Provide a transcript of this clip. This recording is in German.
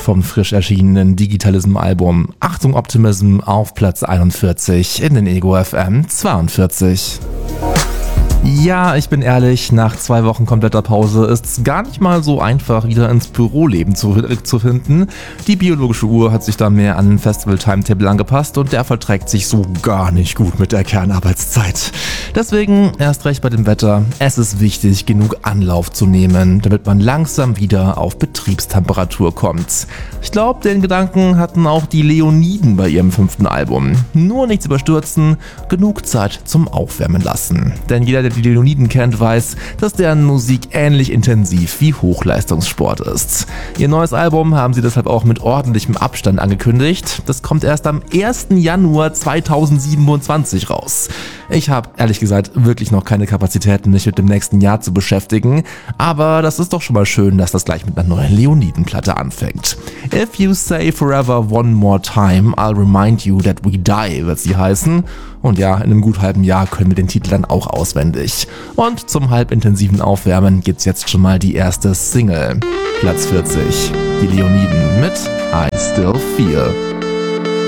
vom frisch erschienenen Digitalism-Album Achtung Optimism auf Platz 41 in den Ego FM 42. Ja, ich bin ehrlich, nach 2 Wochen kompletter Pause ist es gar nicht mal so einfach, wieder ins Büroleben zurückzufinden. Die biologische Uhr hat sich da mehr an den Festival-Timetable angepasst und der verträgt sich so gar nicht gut mit der Kernarbeitszeit. Deswegen, erst recht bei dem Wetter, es ist wichtig, genug Anlauf zu nehmen, damit man langsam wieder auf Betriebstemperatur kommt. Ich glaube, den Gedanken hatten auch die Leoniden bei ihrem 5. Album. Nur nichts überstürzen, genug Zeit zum Aufwärmen lassen. Denn jeder, der die Leoniden kennt, weiß, dass deren Musik ähnlich intensiv wie Hochleistungssport ist. Ihr neues Album haben sie deshalb auch mit ordentlichem Abstand angekündigt. Das kommt erst am 1. Januar 2027 raus. Ich habe ehrlich gesagt wirklich noch keine Kapazitäten, mich mit dem nächsten Jahr zu beschäftigen, aber das ist doch schon mal schön, dass das gleich mit einer neuen Leoniden-Platte anfängt. If You Say Forever One More Time, I'll Remind You That We Die wird sie heißen. Und ja, in einem gut halben Jahr können wir den Titel dann auch auswendig. Und zum halbintensiven Aufwärmen gibt's jetzt schon mal die erste Single. Platz 40, die Leoniden mit I Still Feel.